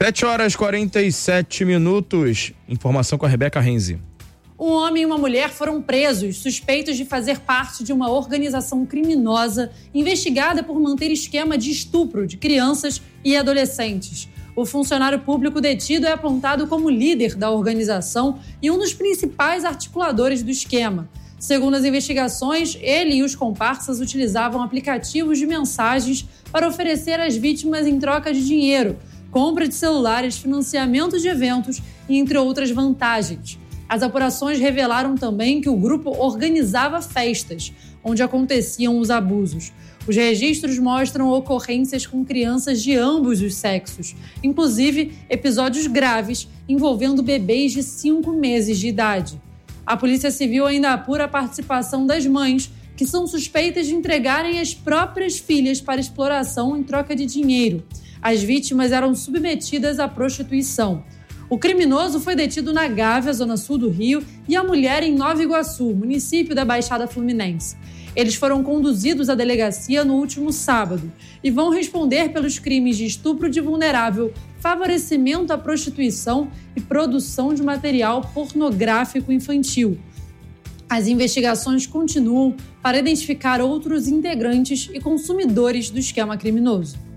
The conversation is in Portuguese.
7h47. Informação com a Rebeca Renzi. Um homem e uma mulher foram presos, suspeitos de fazer parte de uma organização criminosa investigada por manter esquema de estupro de crianças e adolescentes. O funcionário público detido é apontado como líder da organização e um dos principais articuladores do esquema. Segundo as investigações, ele e os comparsas utilizavam aplicativos de mensagens para oferecer às vítimas em troca de dinheiro, compra de celulares, financiamento de eventos e entre outras vantagens. As apurações revelaram também que o grupo organizava festas, onde aconteciam os abusos. Os registros mostram ocorrências com crianças de ambos os sexos, inclusive episódios graves envolvendo bebês de 5 meses de idade. A Polícia Civil ainda apura a participação das mães, que são suspeitas de entregarem as próprias filhas para exploração em troca de dinheiro. As vítimas eram submetidas à prostituição. O criminoso foi detido na Gávea, zona sul do Rio, e a mulher em Nova Iguaçu, município da Baixada Fluminense. Eles foram conduzidos à delegacia no último sábado e vão responder pelos crimes de estupro de vulnerável, favorecimento à prostituição e produção de material pornográfico infantil. As investigações continuam para identificar outros integrantes e consumidores do esquema criminoso.